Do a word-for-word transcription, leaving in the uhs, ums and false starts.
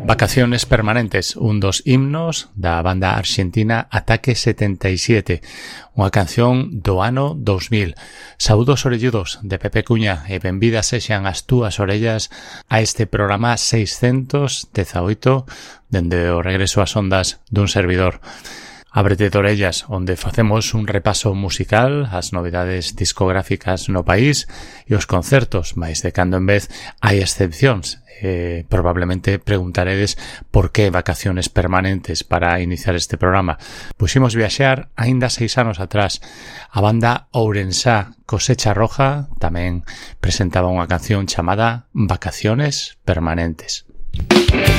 Vacaciones Permanentes, un dos himnos da banda arxentina Ataque setenta e siete, unha canción do ano dous mil. Saúdos orelludos de Pepe Cuña e benvidas sexan as túas orellas a este programa seiscentos dezaoito dende o regreso ás ondas dun servidor. Ábrete de orellas, onde facemos un repaso musical, as novidades discográficas no país e os concertos, mais de cando en vez hai excepcións. Eh, probablemente preguntaredes por que Vacaciones Permanentes para iniciar este programa. Puximos viaxar aínda seis anos atrás. A banda ourensá Cosecha Roja tamén presentaba unha canción chamada Vacaciones Permanentes.